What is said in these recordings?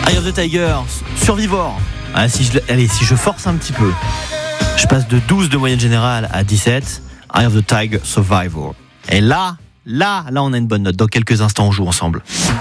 Eye of the Tiger, Survivor. Si je force un petit peu, je passe de 12 de moyenne générale à 17. Eye of the Tiger, Survivor. Et là, on a une bonne note. Dans quelques instants, on joue ensemble.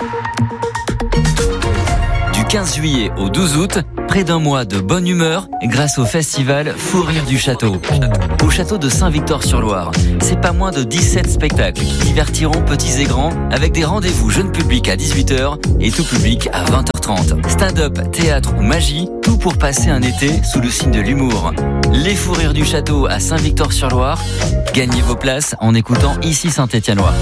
Du 15 juillet au 12 août, près d'un mois de bonne humeur grâce au festival Fou Rire du Château. Au château de Saint-Victor-sur-Loire, c'est pas moins de 17 spectacles qui divertiront petits et grands avec des rendez-vous jeunes publics à 18h et tout public à 20h30. Stand-up, théâtre ou magie, tout pour passer un été sous le signe de l'humour. Les Fous Rires du Château à Saint-Victor-sur-Loire. Gagnez vos places en écoutant Ici Saint-Étienne-Loire.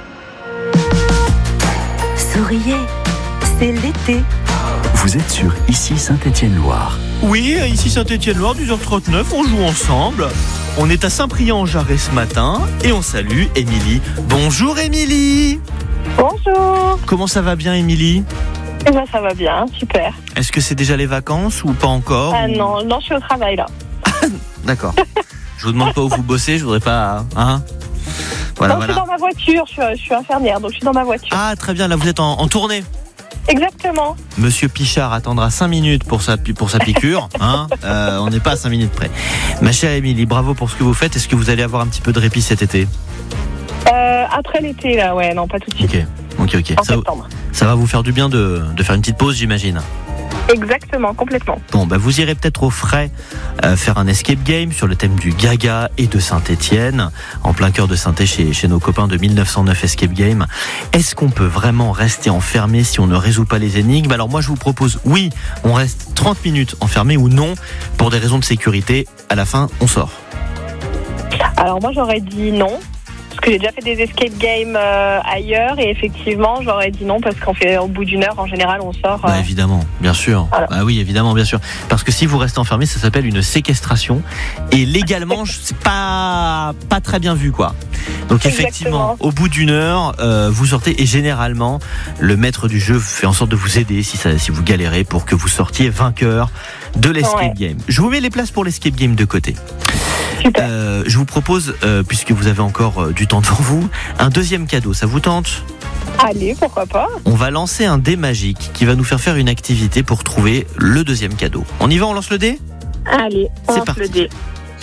Souriez, c'est l'été. Vous êtes sur Ici Saint-Étienne-Loire. Oui, ici Saint-Étienne-Loire, 10h39, on joue ensemble. On est à Saint-Priant-en-Jarret ce matin et on salue Émilie. Bonjour Émilie. Bonjour. Comment ça va bien Émilie ? Eh ben, ça va bien, super. Est-ce que c'est déjà les vacances ou pas encore ? Non, je suis au travail là. D'accord. Je vous demande pas où vous bossez, je voudrais pas... Voilà. Je suis dans ma voiture, je suis infirmière, donc je suis dans ma voiture. Ah, très bien, là vous êtes en tournée. Exactement. Monsieur Pichard attendra 5 minutes pour sa piqûre. On n'est pas à 5 minutes près. Ma chère Émilie, bravo pour ce que vous faites. Est-ce que vous allez avoir un petit peu de répit cet été ? Après l'été, là, ouais, non, pas tout de suite. Ok. En septembre. Ça va vous faire du bien de faire une petite pause, j'imagine. Exactement, complètement. Bon, vous irez peut-être au frais faire un escape game sur le thème du Gaga et de Saint-Étienne, en plein cœur de Saint-Étienne, chez nos copains de 1909 Escape Game. Est-ce qu'on peut vraiment rester enfermé si on ne résout pas les énigmes ? Alors moi, je vous propose, oui, on reste 30 minutes enfermé ou non, pour des raisons de sécurité. À la fin, on sort. Alors moi, j'aurais dit non. Parce que j'ai déjà fait des escape games ailleurs et effectivement j'aurais dit non parce qu'en fait au bout d'une heure en général on sort. Évidemment, bien sûr. Voilà. Oui, évidemment, bien sûr. Parce que si vous restez enfermé, ça s'appelle une séquestration et légalement c'est pas très bien vu quoi. Donc effectivement, au bout d'une heure, vous sortez et généralement le maître du jeu fait en sorte de vous aider si vous galérez pour que vous sortiez vainqueur de l'escape game. Je vous mets les places pour l'escape game de côté. Super. Je vous propose, puisque vous avez encore du temps devant vous, un deuxième cadeau. Ça vous tente ? Allez, pourquoi pas. On va lancer un dé magique qui va nous faire une activité pour trouver le deuxième cadeau. On y va, on lance le dé ? Allez, on lance le dé.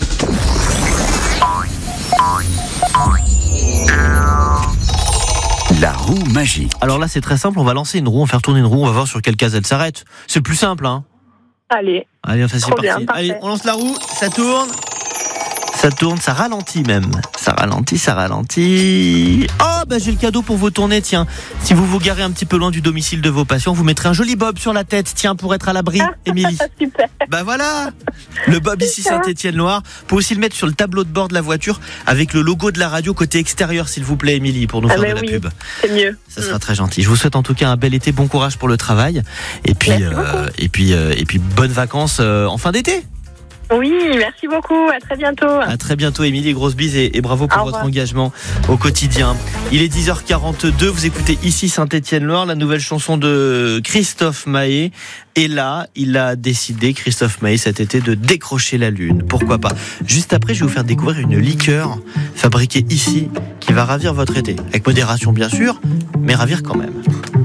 La roue magique. Alors là, c'est très simple. On va lancer une roue, on va faire tourner une roue, on va voir sur quelle case elle s'arrête. C'est le plus simple, hein ? Allez, enfin, c'est trop parti. bien, parfait. Allez, on lance la roue, ça tourne. Ça tourne, ça ralentit même. Ça ralentit. Oh, j'ai le cadeau pour vos tournées, tiens. Si vous vous garez un petit peu loin du domicile de vos patients, vous mettrez un joli bob sur la tête, tiens, pour être à l'abri, Émilie. Super. Voilà. Le bob ici Saint-Étienne-Loire. Vous pouvez aussi le mettre sur le tableau de bord de la voiture avec le logo de la radio côté extérieur, s'il vous plaît, Émilie, pour nous faire de la pub. C'est mieux. Ça sera très gentil. Je vous souhaite en tout cas un bel été, bon courage pour le travail. Et puis, et puis bonnes vacances en fin d'été. Oui, merci beaucoup. À très bientôt. À très bientôt, Émilie. Grosse bise et bravo pour votre engagement au quotidien. Il est 10h42. Vous écoutez Ici Saint-Étienne-Loire, la nouvelle chanson de Christophe Maé. Et là, il a décidé, Christophe Maé, cet été, de décrocher la lune. Pourquoi pas ? Juste après, je vais vous faire découvrir une liqueur fabriquée ici qui va ravir votre été. Avec modération, bien sûr, mais ravir quand même.